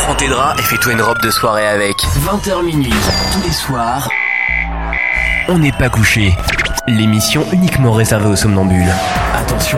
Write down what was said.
Prends tes draps et fais-toi une robe de soirée avec. 20h minuit, tous les soirs. On n'est pas couché. L'émission uniquement réservée aux somnambules. Attention.